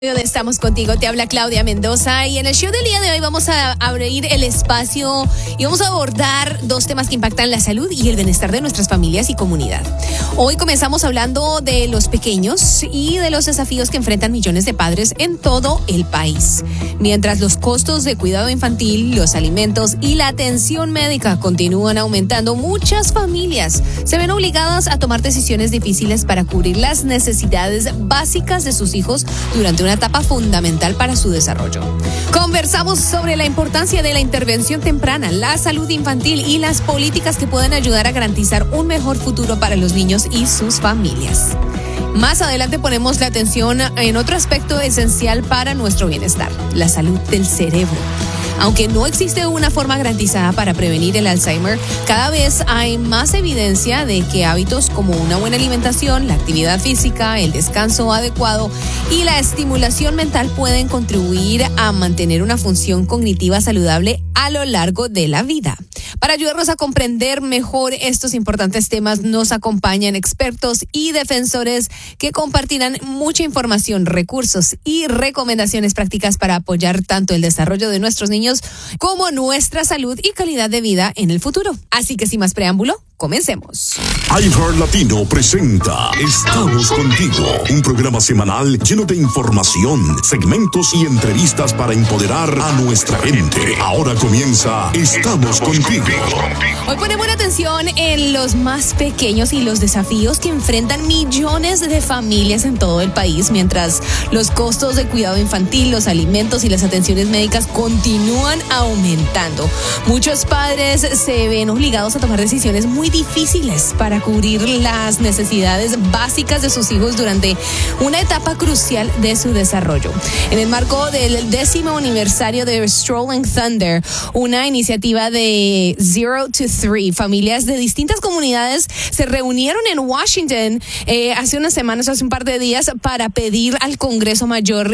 Estamos contigo, te habla Claudia Mendoza y en el show del día de hoy vamos a abrir el espacio y vamos a abordar dos temas que impactan la salud y el bienestar de nuestras familias y comunidad. Hoy comenzamos hablando de los pequeños y de los desafíos que enfrentan millones de padres en todo el país. Mientras los costos de cuidado infantil, los alimentos y la atención médica continúan aumentando, muchas familias se ven obligadas a tomar decisiones difíciles para cubrir las necesidades básicas de sus hijos durante una etapa fundamental para su desarrollo. Conversamos sobre la importancia de la intervención temprana, la salud infantil y las políticas que pueden ayudar a garantizar un mejor futuro para los niños y sus familias. Más adelante ponemos la atención en otro aspecto esencial para nuestro bienestar, la salud del cerebro. Aunque no existe una forma garantizada para prevenir el Alzheimer, cada vez hay más evidencia de que hábitos como una buena alimentación, la actividad física, el descanso adecuado y la estimulación mental pueden contribuir a mantener una función cognitiva saludable a lo largo de la vida. Para ayudarnos a comprender mejor estos importantes temas, nos acompañan expertos y defensores que compartirán mucha información, recursos y recomendaciones prácticas para apoyar tanto el desarrollo de nuestros niños como nuestra salud y calidad de vida en el futuro. Así que sin más preámbulo, comencemos. iHeart Latino presenta Estamos Contigo, un programa semanal lleno de información, segmentos y entrevistas para empoderar a nuestra gente. Ahora comienza Estamos Contigo. Hoy ponemos la atención en los más pequeños y los desafíos que enfrentan millones de familias en todo el país, mientras los costos de cuidado infantil, los alimentos y las atenciones médicas continúan aumentando. Muchos padres se ven obligados a tomar decisiones muy difíciles para cubrir las necesidades básicas de sus hijos durante una etapa crucial de su desarrollo. En el marco del 10º aniversario de Strolling Thunder, una iniciativa de 0 to 3, familias de distintas comunidades se reunieron en Washington hace unas semanas, hace un par de días, para pedir al Congreso mayor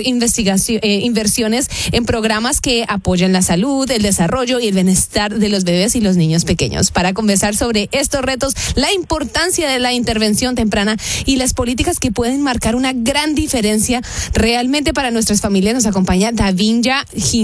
inversiones en programas que apoyan la salud, el desarrollo y el bienestar de los bebés y los niños pequeños. Para conversar sobre estos retos, la importancia de la intervención temprana y las políticas que pueden marcar una gran diferencia realmente para nuestras familias, nos acompaña Davinia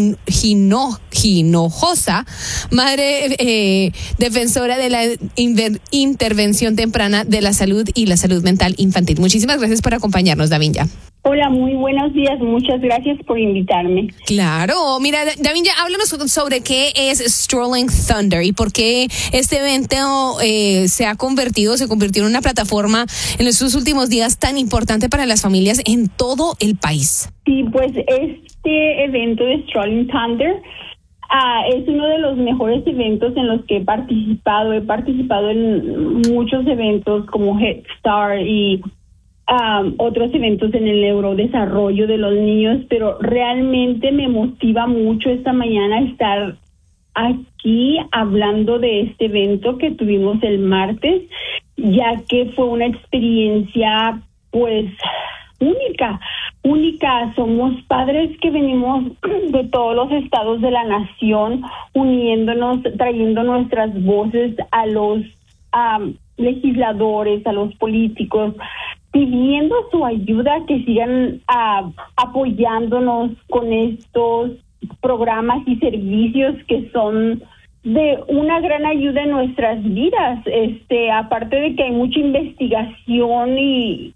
Hinojosa, madre defensora de la intervención temprana de la salud y la salud mental infantil. Muchísimas gracias por acompañarnos, Davinia. Hola, muy buenos días. Muchas gracias por invitarme. Claro. Mira, Davinia, háblanos sobre qué es Strolling Thunder y por qué este evento se convirtió en una plataforma en estos últimos días tan importante para las familias en todo el país. Sí, pues este evento de Strolling Thunder es uno de los mejores eventos en los que he participado. He participado en muchos eventos como Head Start y otros eventos en el neurodesarrollo de los niños, pero realmente me motiva mucho esta mañana estar aquí hablando de este evento que tuvimos el martes, ya que fue una experiencia pues única. Somos padres que venimos de todos los estados de la nación, uniéndonos, trayendo nuestras voces a los legisladores, a los políticos, pidiendo su ayuda, que sigan apoyándonos con estos programas y servicios que son de una gran ayuda en nuestras vidas. Aparte de que hay mucha investigación y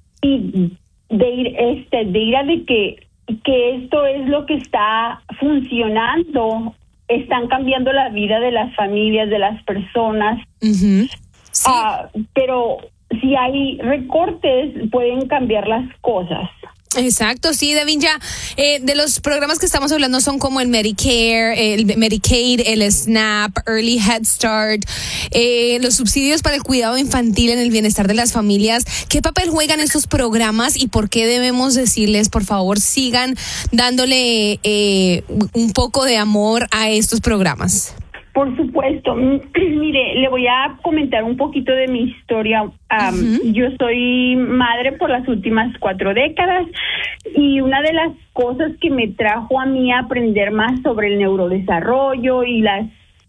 de que esto es lo que está funcionando, están cambiando la vida de las familias, de las personas. Uh-huh. Sí. Pero si hay recortes, pueden cambiar las cosas. Exacto, sí, Davinia. De los programas que estamos hablando son como el Medicare, el Medicaid, el SNAP, Early Head Start, los subsidios para el cuidado infantil en el bienestar de las familias. ¿Qué papel juegan estos programas y por qué debemos decirles, por favor, sigan dándole un poco de amor a estos programas? Por supuesto. Mire, le voy a comentar un poquito de mi historia. Yo soy madre por las últimas 4 décadas y una de las cosas que me trajo a mí a aprender más sobre el neurodesarrollo y las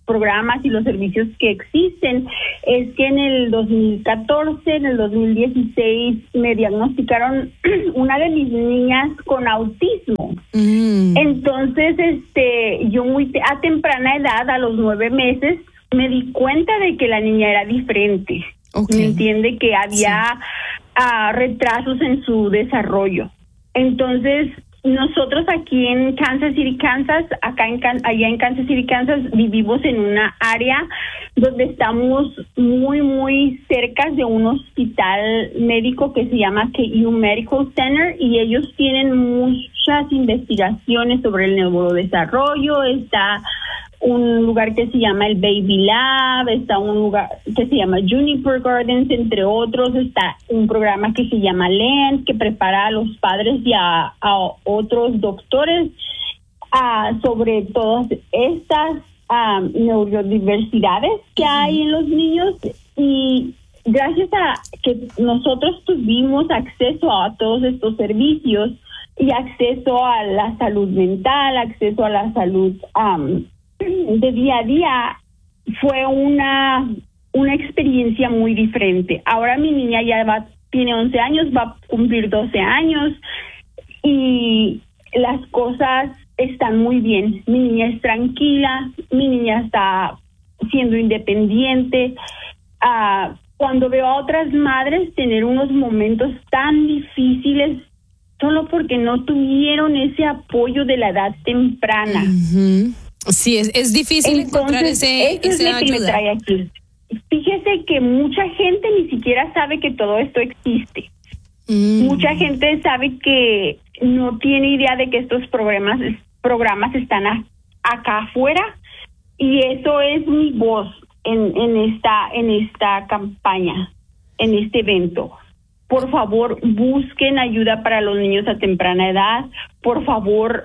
programas y los servicios que existen, es que en el 2014, en el 2016, me diagnosticaron una de mis niñas con autismo. Entonces, yo muy a temprana edad, a los 9 meses, me di cuenta de que la niña era diferente. ¿Me entiende? Que había retrasos en su desarrollo. Entonces, nosotros aquí en Kansas City, Kansas, allá en Kansas City, Kansas, vivimos en una área donde estamos muy, muy cerca de un hospital médico que se llama KU Medical Center, y ellos tienen muchas investigaciones sobre el neurodesarrollo. Está un lugar que se llama el Baby Lab, está un lugar que se llama Juniper Gardens, entre otros. Está un programa que se llama LEND, que prepara a los padres y a otros doctores sobre todas estas neurodiversidades que hay en los niños. Y gracias a que nosotros tuvimos acceso a todos estos servicios y acceso a la salud mental, acceso a la salud de día a día, fue una experiencia muy diferente. Ahora mi niña ya tiene 11 años, va a cumplir 12 años, y las cosas están muy bien. Mi niña es tranquila, mi niña está siendo independiente. Cuando veo a otras madres tener unos momentos tan difíciles solo porque no tuvieron ese apoyo de la edad temprana. Sí, es difícil. Entonces, encontrar esa ayuda. Que me trae aquí. Fíjese que mucha gente ni siquiera sabe que todo esto existe. Mucha gente sabe que no tiene idea de que estos programas están acá afuera, y eso es mi voz en esta campaña, en este evento. Por favor, busquen ayuda para los niños a temprana edad. Por favor,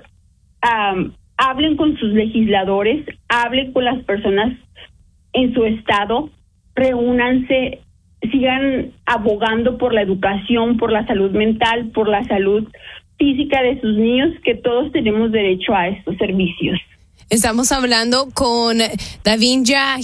hablen con sus legisladores, hablen con las personas en su estado, reúnanse, sigan abogando por la educación, por la salud mental, por la salud física de sus niños, que todos tenemos derecho a estos servicios. Estamos hablando con Davinja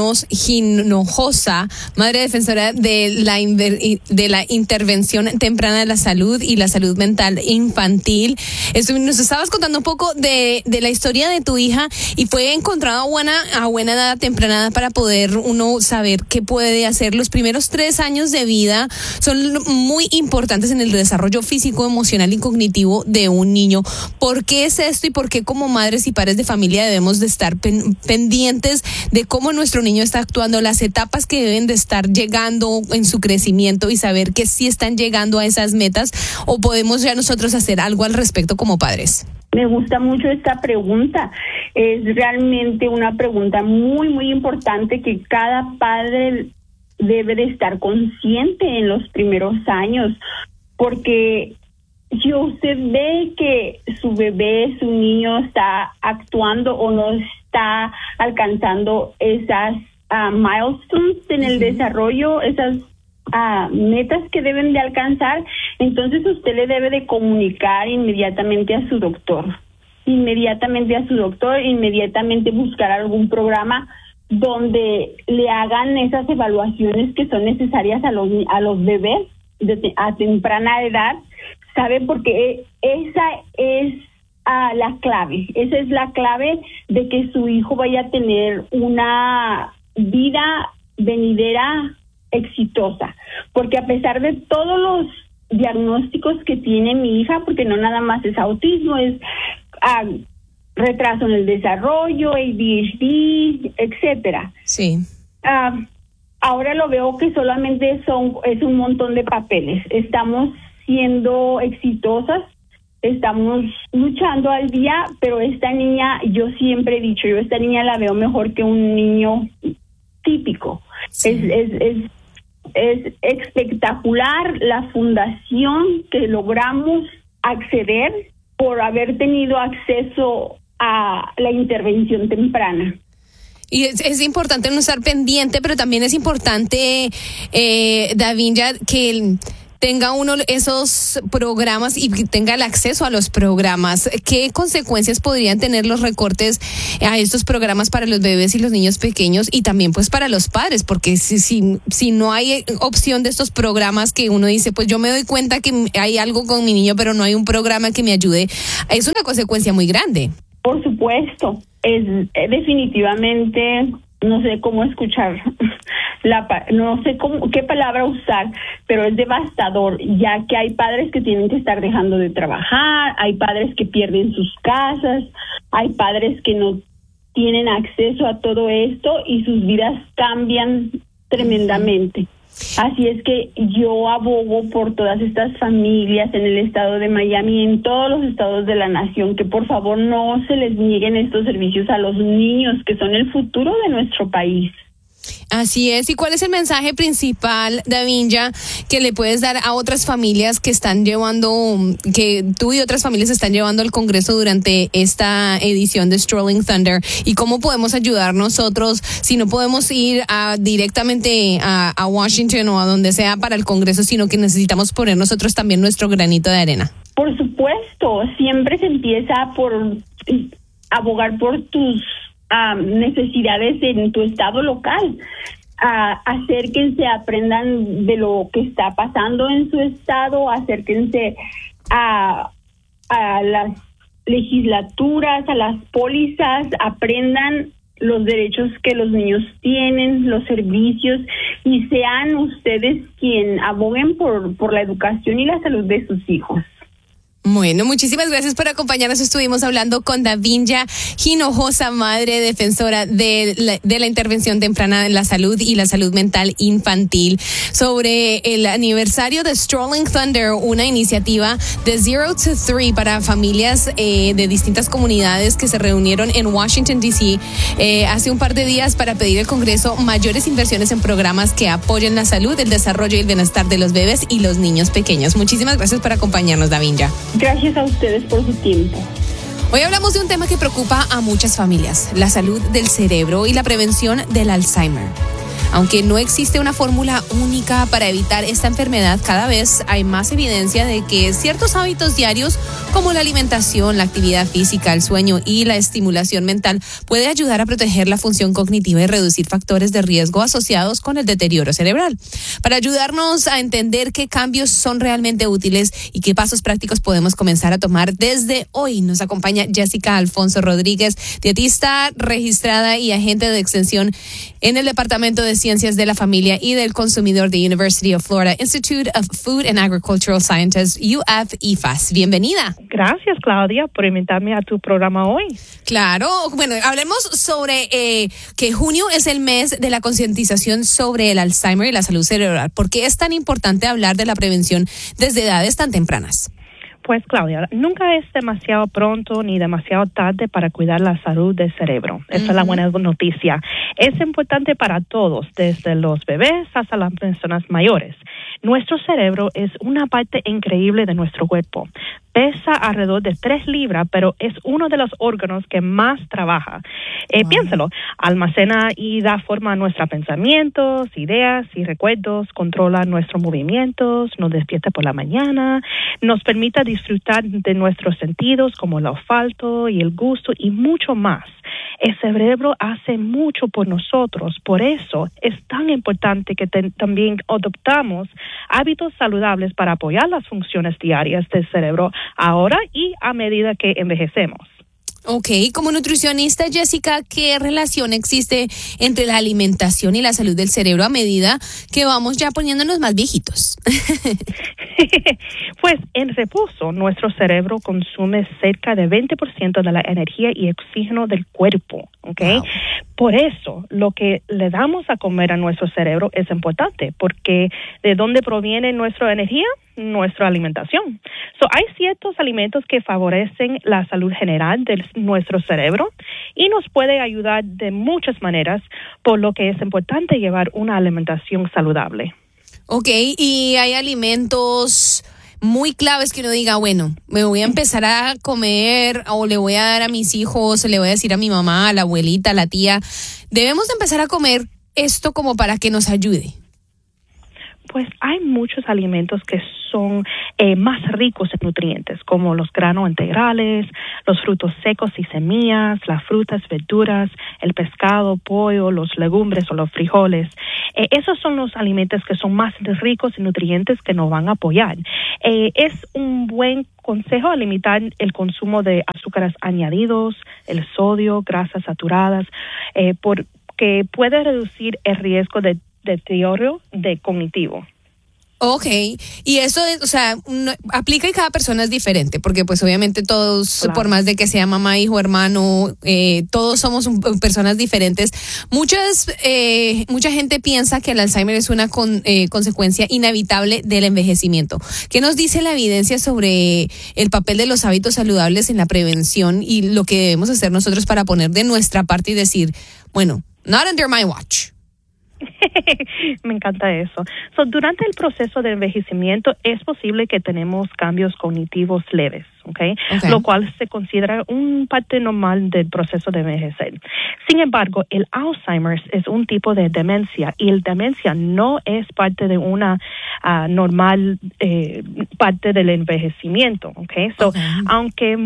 Hinojosa, madre defensora de la intervención temprana de la salud y la salud mental infantil. Nos estabas contando un poco de la historia de tu hija, y fue encontrada a buena edad, temprana edad, para poder uno saber qué puede hacer. Los primeros 3 años de vida son muy importantes en el desarrollo físico, emocional y cognitivo de un niño. ¿Por qué es esto, y por qué como madres y padres de familia debemos de estar pendientes de cómo nuestro niño está actuando, las etapas que deben de estar llegando en su crecimiento, y saber que sí están llegando a esas metas, o podemos ya nosotros hacer algo al respecto como padres? Me gusta mucho esta pregunta. Es realmente una pregunta muy, muy importante, que cada padre debe de estar consciente en los primeros años, porque si usted ve que su bebé, su niño está actuando o no está alcanzando esas milestones en el desarrollo, esas metas que deben de alcanzar, entonces usted le debe de comunicar inmediatamente a su doctor, inmediatamente buscar algún programa donde le hagan esas evaluaciones que son necesarias a los bebés a temprana edad. ¿Sabe? Porque esa es la clave. Esa es la clave de que su hijo vaya a tener una vida venidera exitosa. Porque a pesar de todos los diagnósticos que tiene mi hija, porque no nada más es autismo, es retraso en el desarrollo, ADHD, etcétera. Sí. Ahora lo veo que solamente es un montón de papeles. Estamos siendo exitosas, estamos luchando al día, pero esta niña, yo siempre he dicho, esta niña la veo mejor que un niño típico. Sí. Es espectacular la fundación que logramos acceder por haber tenido acceso a la intervención temprana. Y es importante no estar pendiente, pero también es importante, Davinja, tenga uno esos programas y tenga el acceso a los programas. ¿Qué consecuencias podrían tener los recortes a estos programas para los bebés y los niños pequeños y también pues para los padres? Porque si no hay opción de estos programas que uno dice, pues yo me doy cuenta que hay algo con mi niño, pero no hay un programa que me ayude, es una consecuencia muy grande. Por supuesto, es definitivamente, no sé cómo escuchar, no sé qué palabra usar, pero es devastador, ya que hay padres que tienen que estar dejando de trabajar, hay padres que pierden sus casas, hay padres que no tienen acceso a todo esto y sus vidas cambian tremendamente. Así es que yo abogo por todas estas familias en el estado de Miami y en todos los estados de la nación que por favor no se les nieguen estos servicios a los niños que son el futuro de nuestro país. Así es. ¿Y cuál es el mensaje principal, Davinja, que le puedes dar a otras familias que tú y otras familias están llevando al Congreso durante esta edición de Strolling Thunder? ¿Y cómo podemos ayudar nosotros si no podemos ir directamente a Washington o a donde sea para el Congreso, sino que necesitamos poner nosotros también nuestro granito de arena? Por supuesto, siempre se empieza por abogar por tus necesidades en tu estado local. Acérquense, aprendan de lo que está pasando en su estado, acérquense a las legislaturas, a las pólizas, aprendan los derechos que los niños tienen, los servicios, y sean ustedes quien aboguen por la educación y la salud de sus hijos. Bueno, muchísimas gracias por acompañarnos. Estuvimos hablando con Davinja Hinojosa, madre defensora de la intervención temprana en la salud y la salud mental infantil, sobre el aniversario de Strolling Thunder, una iniciativa de 0 to 3 para familias de distintas comunidades que se reunieron en Washington, D.C. Hace un par de días para pedir al Congreso mayores inversiones en programas que apoyen la salud, el desarrollo y el bienestar de los bebés y los niños pequeños. Muchísimas gracias por acompañarnos, Davinja. Gracias a ustedes por su tiempo. Hoy hablamos de un tema que preocupa a muchas familias, la salud del cerebro y la prevención del Alzheimer. Aunque no existe una fórmula única para evitar esta enfermedad, cada vez hay más evidencia de que ciertos hábitos diarios, como la alimentación, la actividad física, el sueño y la estimulación mental, puede ayudar a proteger la función cognitiva y reducir factores de riesgo asociados con el deterioro cerebral. Para ayudarnos a entender qué cambios son realmente útiles y qué pasos prácticos podemos comenzar a tomar desde hoy, nos acompaña Jessica Alfonso Rodríguez, dietista registrada y agente de extensión en el Departamento de Ciencias de la Familia y del Consumidor de University of Florida Institute of Food and Agricultural Sciences, UF-IFAS. Bienvenida. Gracias, Claudia, por invitarme a tu programa hoy. Claro. Bueno, hablemos sobre que junio es el mes de la concientización sobre el Alzheimer y la salud cerebral. ¿Por qué es tan importante hablar de la prevención desde edades tan tempranas? Pues, Claudia, nunca es demasiado pronto ni demasiado tarde para cuidar la salud del cerebro. Esa es la buena noticia. Es importante para todos, desde los bebés hasta las personas mayores. Nuestro cerebro es una parte increíble de nuestro cuerpo. Pesa alrededor de 3 libras, pero es uno de los órganos que más trabaja. Piénsalo, almacena y da forma a nuestros pensamientos, ideas y recuerdos, controla nuestros movimientos, nos despierta por la mañana, nos permite disfrutar de nuestros sentidos como el olfato y el gusto y mucho más. El cerebro hace mucho por nosotros, por eso es tan importante que también adoptamos hábitos saludables para apoyar las funciones diarias del cerebro ahora y a medida que envejecemos. Ok, como nutricionista, Jessica, ¿qué relación existe entre la alimentación y la salud del cerebro a medida que vamos ya poniéndonos más viejitos? Pues en reposo, nuestro cerebro consume cerca de 20% de la energía y oxígeno del cuerpo, ¿ok? Wow. Por eso, lo que le damos a comer a nuestro cerebro es importante, porque ¿de dónde proviene nuestra energía? Nuestra alimentación. Hay ciertos alimentos que favorecen la salud general de nuestro cerebro y nos puede ayudar de muchas maneras, por lo que es importante llevar una alimentación saludable. Ok, y hay alimentos muy claves que uno diga, bueno, me voy a empezar a comer o le voy a dar a mis hijos, le voy a decir a mi mamá, a la abuelita, a la tía, debemos de empezar a comer esto como para que nos ayude. Pues hay muchos alimentos que son más ricos en nutrientes, como los granos integrales, los frutos secos y semillas, las frutas, verduras, el pescado, pollo, los legumbres o los frijoles. Esos son los alimentos que son más ricos en nutrientes que nos van a apoyar. Es un buen consejo a limitar el consumo de azúcares añadidos, el sodio, grasas saturadas, porque puede reducir el riesgo de deterioro cognitivo. Ok, y eso, aplica y cada persona es diferente, porque pues obviamente todos, claro, por más de que sea mamá, hijo, hermano, todos somos personas diferentes. Mucha gente piensa que el Alzheimer es una consecuencia inevitable del envejecimiento. ¿Qué nos dice la evidencia sobre el papel de los hábitos saludables en la prevención y lo que debemos hacer nosotros para poner de nuestra parte y decir, bueno, not under my watch? Me encanta eso. Durante el proceso de envejecimiento es posible que tenemos cambios cognitivos leves, ¿okay? Lo cual se considera un parte normal del proceso de envejecer. Sin embargo, el Alzheimer es un tipo de demencia y el demencia no es parte de una normal parte del envejecimiento, ¿okay? Aunque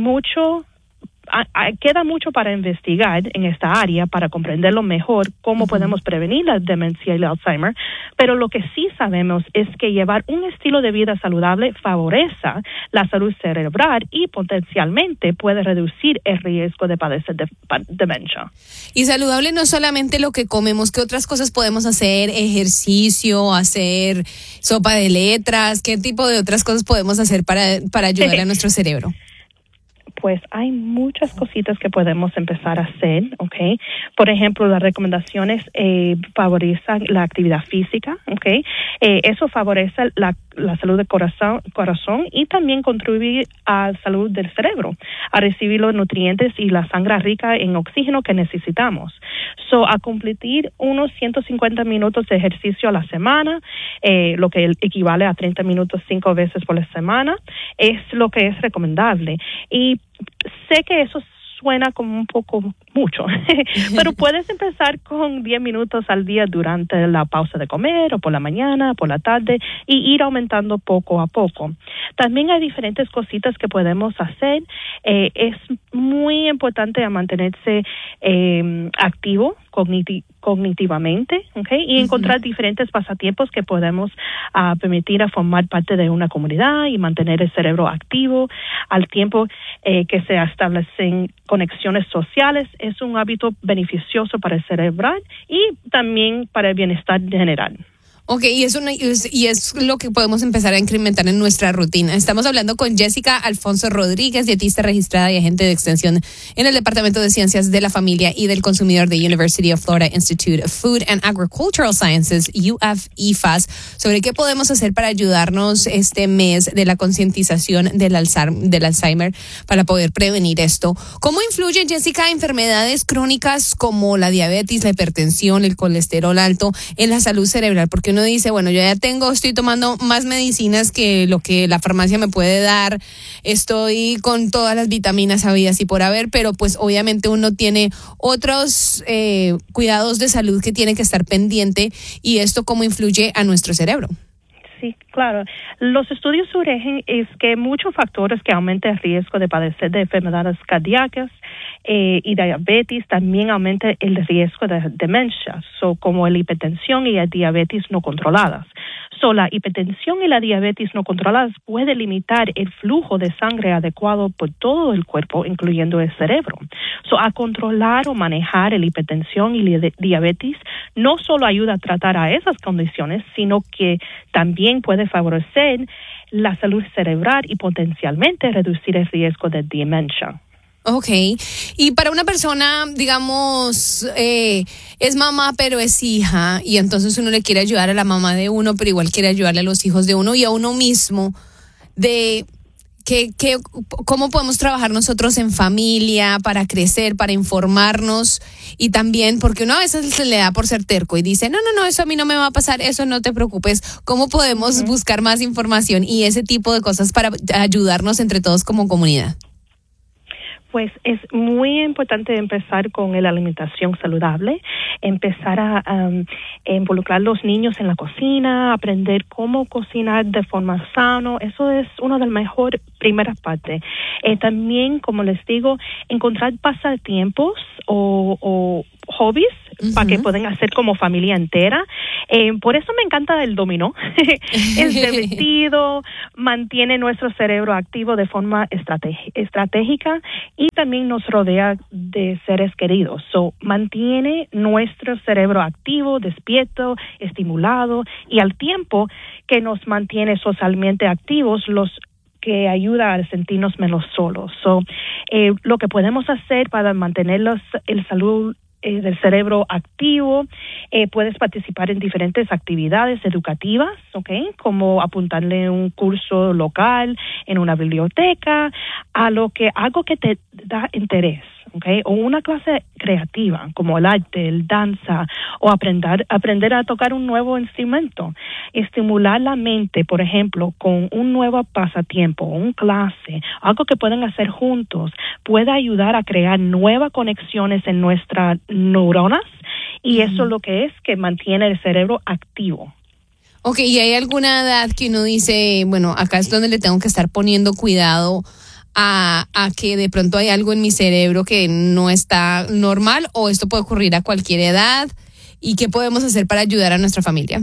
queda mucho para investigar en esta área para comprenderlo mejor cómo podemos prevenir la demencia y el Alzheimer, pero lo que sí sabemos es que llevar un estilo de vida saludable favorece la salud cerebral y potencialmente puede reducir el riesgo de padecer demencia. Y saludable no solamente lo que comemos, ¿qué otras cosas podemos hacer? Ejercicio, hacer sopa de letras, ¿qué tipo de otras cosas podemos hacer para ayudar a nuestro cerebro? Pues hay muchas cositas que podemos empezar a hacer, ¿ok? Por ejemplo, las recomendaciones favorecen la actividad física, ¿ok? Eso favorece la salud del corazón y también contribuye a la salud del cerebro, a recibir los nutrientes y la sangre rica en oxígeno que necesitamos. A cumplir unos 150 minutos de ejercicio a la semana, lo que equivale a 30 minutos 5 veces por la semana, es lo que es recomendable. Y sé que eso suena como un poco mucho, pero puedes empezar con 10 minutos al día durante la pausa de comer o por la mañana, por la tarde y ir aumentando poco a poco. También hay diferentes cositas que podemos hacer. Es muy importante mantenerse activo cognitivamente, ¿okay? Y encontrar diferentes pasatiempos que podemos permitir a formar parte de una comunidad y mantener el cerebro activo al tiempo que se establecen conexiones sociales. Es un hábito beneficioso para el cerebral y también para el bienestar general. Ok, y es lo que podemos empezar a incrementar en nuestra rutina. Estamos hablando con Jessica Alfonso Rodríguez, dietista registrada y agente de extensión en el Departamento de Ciencias de la Familia y del Consumidor de University of Florida Institute of Food and Agricultural Sciences, UF-IFAS, sobre qué podemos hacer para ayudarnos este mes de la concientización del Alzheimer para poder prevenir esto. ¿Cómo influye, Jessica, enfermedades crónicas como la diabetes, la hipertensión, el colesterol alto en la salud cerebral? Porque uno dice, bueno, yo ya estoy tomando más medicinas que lo que la farmacia me puede dar, estoy con todas las vitaminas habidas y por haber, pero pues obviamente uno tiene otros cuidados de salud que tiene que estar pendiente, y esto cómo influye a nuestro cerebro. Sí, claro. Los estudios sugieren es que muchos factores que aumentan el riesgo de padecer de enfermedades cardíacas y diabetes también aumenta el riesgo de demencia, como la hipertensión y la diabetes no controladas. La hipertensión y la diabetes no controladas puede limitar el flujo de sangre adecuado por todo el cuerpo, incluyendo el cerebro. A controlar o manejar la hipertensión y la diabetes no solo ayuda a tratar a esas condiciones, sino que también puede favorecer la salud cerebral y potencialmente reducir el riesgo de demencia. Okay, y para una persona, digamos, es mamá pero es hija, y entonces uno le quiere ayudar a la mamá de uno, pero igual quiere ayudarle a los hijos de uno y a uno mismo, ¿cómo podemos trabajar nosotros en familia para crecer, para informarnos? Y también, porque uno a veces se le da por ser terco y dice, no, eso a mí no me va a pasar, eso no te preocupes. ¿Cómo podemos buscar más información y ese tipo de cosas para ayudarnos entre todos como comunidad? Pues es muy importante empezar con la alimentación saludable, empezar a involucrar a los niños en la cocina, aprender cómo cocinar de forma sana. Eso es una de las mejores primeras partes. También, como les digo, encontrar pasatiempos o hobbies para que puedan hacer como familia entera. Por eso me encanta el dominó. Es divertido, mantiene nuestro cerebro activo de forma estratégica y también nos rodea de seres queridos. Mantiene nuestro cerebro activo, despierto, estimulado y al tiempo que nos mantiene socialmente activos, que ayuda a sentirnos menos solos. Lo que podemos hacer para mantener el salud del cerebro activo, puedes participar en diferentes actividades educativas, como apuntarle un curso local en una biblioteca, algo que te da interés, o una clase creativa como el arte, el danza o aprender a tocar un nuevo instrumento. Estimular la mente, por ejemplo, con un nuevo pasatiempo, un clase, algo que pueden hacer juntos, puede ayudar a crear nuevas conexiones en nuestras neuronas y eso es lo que mantiene el cerebro activo. Ok, ¿y hay alguna edad que uno dice, bueno, acá es donde le tengo que estar poniendo cuidado a que de pronto hay algo en mi cerebro que no está normal, o esto puede ocurrir a cualquier edad? ¿Y qué podemos hacer para ayudar a nuestra familia?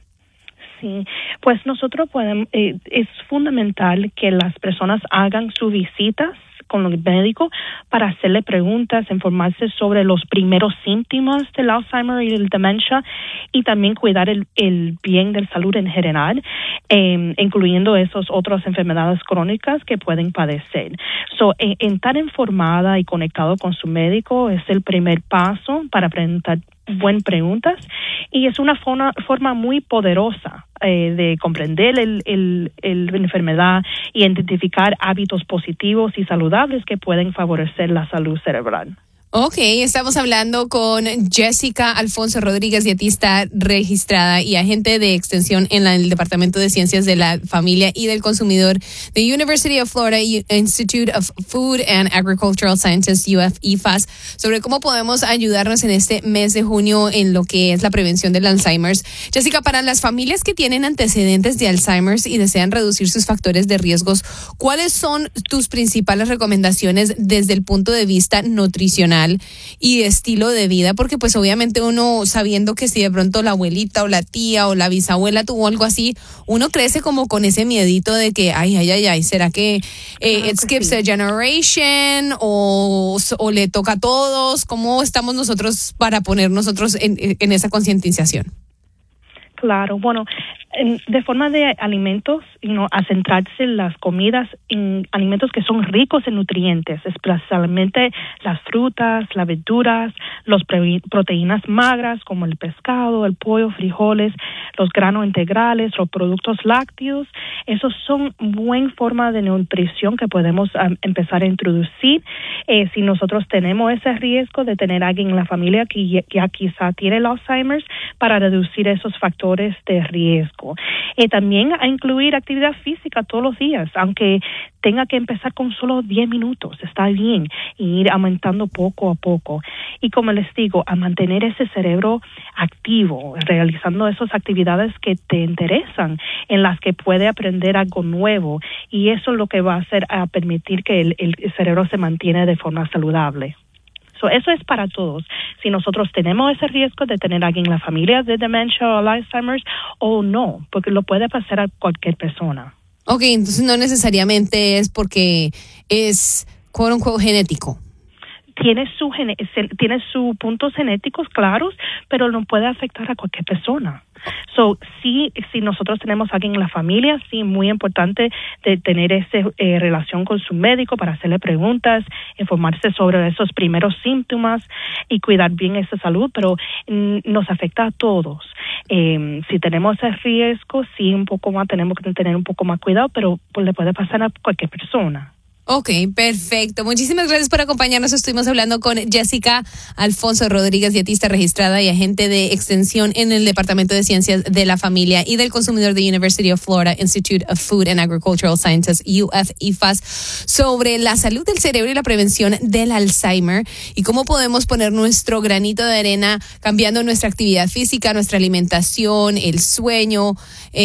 Sí, pues nosotros podemos, es fundamental que las personas hagan sus visitas con el médico para hacerle preguntas, informarse sobre los primeros síntomas del Alzheimer y el demencia y también cuidar el bien de salud en general, incluyendo esas otras enfermedades crónicas que pueden padecer. En estar informada y conectado con su médico es el primer paso para preguntar buenas preguntas y es una forma muy poderosa de comprender la enfermedad y identificar hábitos positivos y saludables que pueden favorecer la salud cerebral. Ok, estamos hablando con Jessica Alfonso Rodríguez, dietista registrada y agente de extensión en el Departamento de Ciencias de la Familia y del Consumidor de University of Florida Institute of Food and Agricultural Sciences, IFAS, sobre cómo podemos ayudarnos en este mes de junio en lo que es la prevención del Alzheimer's. Jessica, para las familias que tienen antecedentes de Alzheimer's y desean reducir sus factores de riesgos, ¿cuáles son tus principales recomendaciones desde el punto de vista nutricional y de estilo de vida? Porque pues obviamente uno, sabiendo que si de pronto la abuelita o la tía o la bisabuela tuvo algo así, uno crece como con ese miedito de que ay, ¿será que it skips a generation o le toca a todos? ¿Cómo estamos nosotros para poner nosotros en esa concientización? Claro, bueno, de forma de alimentos, a centrarse en las comidas, en alimentos que son ricos en nutrientes, especialmente las frutas, las verduras, las proteínas magras como el pescado, el pollo, frijoles, los granos integrales, los productos lácteos. Esos son buena forma de nutrición que podemos empezar a introducir si nosotros tenemos ese riesgo de tener a alguien en la familia que ya quizá tiene el Alzheimer's, para reducir esos factores de riesgo. También a incluir actividad física todos los días, aunque tenga que empezar con solo 10 minutos, está bien, y ir aumentando poco a poco. Y como les digo, a mantener ese cerebro activo, realizando esas actividades que te interesan, en las que puede aprender algo nuevo, y eso es lo que va a hacer a permitir que el cerebro se mantiene de forma saludable. Eso es para todos. Si nosotros tenemos ese riesgo de tener a alguien en la familia de demencia o Alzheimer's o no, porque lo puede pasar a cualquier persona. Ok, entonces no necesariamente es porque es quote unquote genético. Tiene sus puntos genéticos claros, pero no puede afectar a cualquier persona. Si nosotros tenemos a alguien en la familia, sí, muy importante de tener esa relación con su médico para hacerle preguntas, informarse sobre esos primeros síntomas y cuidar bien esa salud, pero nos afecta a todos. Si tenemos ese riesgo, sí, un poco más, tenemos que tener un poco más cuidado, pero pues, le puede pasar a cualquier persona. Ok, perfecto. Muchísimas gracias por acompañarnos. Estuvimos hablando con Jessica Alfonso Rodríguez, dietista registrada y agente de extensión en el Departamento de Ciencias de la Familia y del Consumidor de University of Florida Institute of Food and Agricultural Sciences, UF-IFAS, sobre la salud del cerebro y la prevención del Alzheimer y cómo podemos poner nuestro granito de arena cambiando nuestra actividad física, nuestra alimentación, el sueño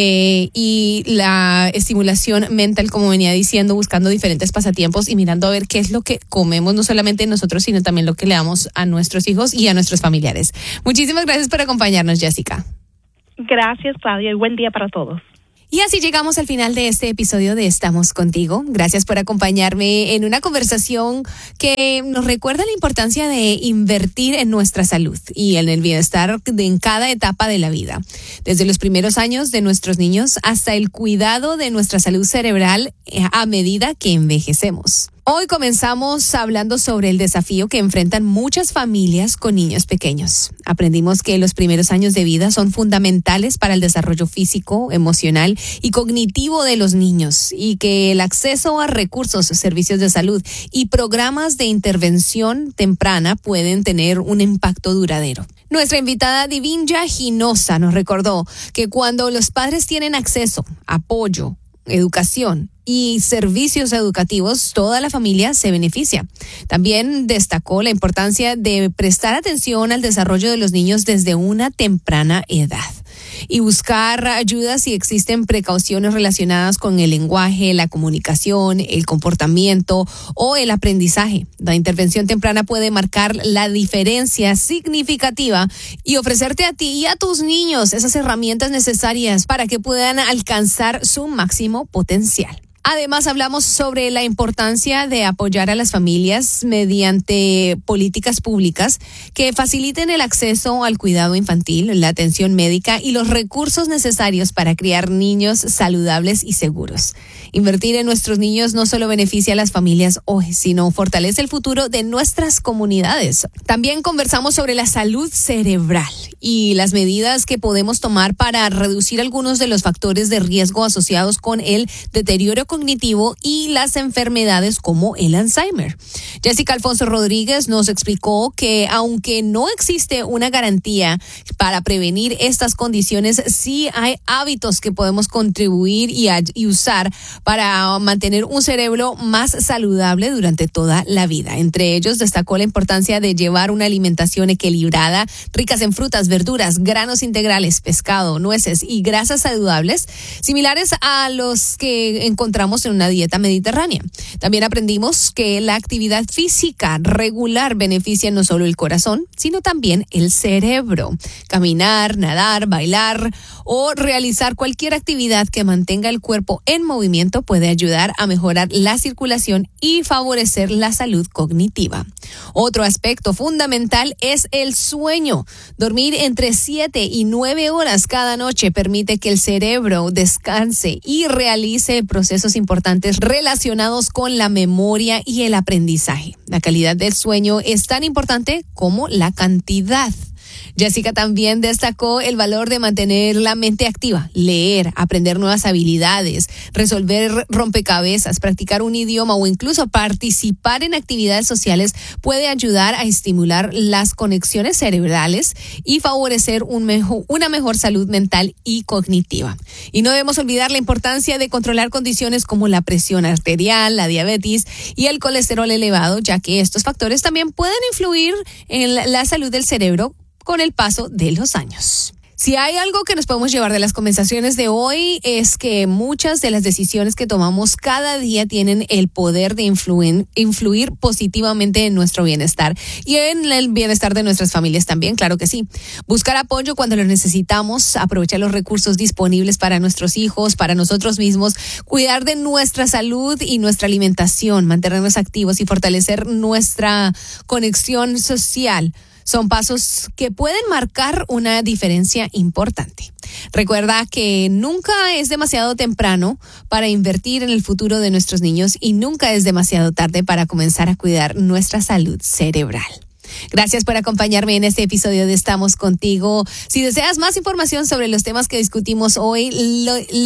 y la estimulación mental, como venía diciendo, buscando diferentes pasatiempos y mirando a ver qué es lo que comemos, no solamente nosotros, sino también lo que le damos a nuestros hijos y a nuestros familiares. Muchísimas gracias por acompañarnos, Jessica. Gracias, Claudia, y buen día para todos. Y así llegamos al final de este episodio de Estamos Contigo. Gracias por acompañarme en una conversación que nos recuerda la importancia de invertir en nuestra salud y en el bienestar en cada etapa de la vida. Desde los primeros años de nuestros niños hasta el cuidado de nuestra salud cerebral a medida que envejecemos. Hoy comenzamos hablando sobre el desafío que enfrentan muchas familias con niños pequeños. Aprendimos que los primeros años de vida son fundamentales para el desarrollo físico, emocional y cognitivo de los niños y que el acceso a recursos, servicios de salud y programas de intervención temprana pueden tener un impacto duradero. Nuestra invitada Divinja Hinosa nos recordó que cuando los padres tienen acceso, apoyo, educación y servicios educativos, toda la familia se beneficia. También destacó la importancia de prestar atención al desarrollo de los niños desde una temprana edad y buscar ayuda si existen precauciones relacionadas con el lenguaje, la comunicación, el comportamiento o el aprendizaje. La intervención temprana puede marcar la diferencia significativa y ofrecerte a ti y a tus niños esas herramientas necesarias para que puedan alcanzar su máximo potencial. Además, hablamos sobre la importancia de apoyar a las familias mediante políticas públicas que faciliten el acceso al cuidado infantil, la atención médica y los recursos necesarios para criar niños saludables y seguros. Invertir en nuestros niños no solo beneficia a las familias hoy, sino fortalece el futuro de nuestras comunidades. También conversamos sobre la salud cerebral y las medidas que podemos tomar para reducir algunos de los factores de riesgo asociados con el deterioro cognitivo y las enfermedades como el Alzheimer. Jessica Alfonso Rodríguez nos explicó que aunque no existe una garantía para prevenir estas condiciones, sí hay hábitos que podemos contribuir y usar para mantener un cerebro más saludable durante toda la vida. Entre ellos destacó la importancia de llevar una alimentación equilibrada, ricas en frutas, verduras, granos integrales, pescado, nueces y grasas saludables, similares a los que encontramos en una dieta mediterránea. También aprendimos que la actividad física regular beneficia no solo el corazón, sino también el cerebro. Caminar, nadar, bailar o realizar cualquier actividad que mantenga el cuerpo en movimiento puede ayudar a mejorar la circulación y favorecer la salud cognitiva. Otro aspecto fundamental es el sueño. Dormir entre 7 y 9 horas cada noche permite que el cerebro descanse y realice procesos importantes relacionados con la memoria y el aprendizaje. La calidad del sueño es tan importante como la cantidad. Jessica también destacó el valor de mantener la mente activa, leer, aprender nuevas habilidades, resolver rompecabezas, practicar un idioma o incluso participar en actividades sociales puede ayudar a estimular las conexiones cerebrales y favorecer una mejor salud mental y cognitiva. Y no debemos olvidar la importancia de controlar condiciones como la presión arterial, la diabetes y el colesterol elevado, ya que estos factores también pueden influir en la salud del cerebro con el paso de los años. Si hay algo que nos podemos llevar de las conversaciones de hoy es que muchas de las decisiones que tomamos cada día tienen el poder de influir positivamente en nuestro bienestar y en el bienestar de nuestras familias también, claro que sí. Buscar apoyo cuando lo necesitamos, aprovechar los recursos disponibles para nuestros hijos, para nosotros mismos, cuidar de nuestra salud y nuestra alimentación, mantenernos activos y fortalecer nuestra conexión social. Son pasos que pueden marcar una diferencia importante. Recuerda que nunca es demasiado temprano para invertir en el futuro de nuestros niños y nunca es demasiado tarde para comenzar a cuidar nuestra salud cerebral. Gracias por acompañarme en este episodio de Estamos Contigo. Si deseas más información sobre los temas que discutimos hoy,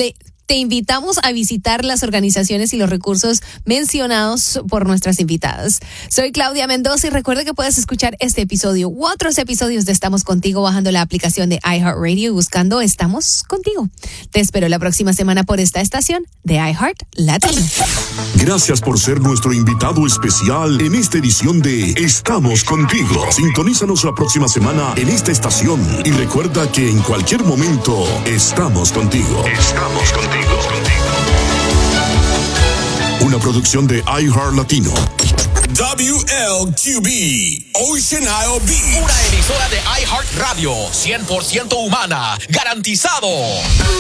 te invitamos a visitar las organizaciones y los recursos mencionados por nuestras invitadas. Soy Claudia Mendoza y recuerda que puedes escuchar este episodio u otros episodios de Estamos Contigo bajando la aplicación de iHeartRadio y buscando Estamos Contigo. Te espero la próxima semana por esta estación de iHeart Latino. Gracias por ser nuestro invitado especial en esta edición de Estamos Contigo. Sintonízanos la próxima semana en esta estación y recuerda que en cualquier momento estamos contigo. Estamos contigo. Una producción de iHeart Latino. WLQB, Ocean Isle Beach. Una emisora de iHeart Radio, 100% humana, garantizado.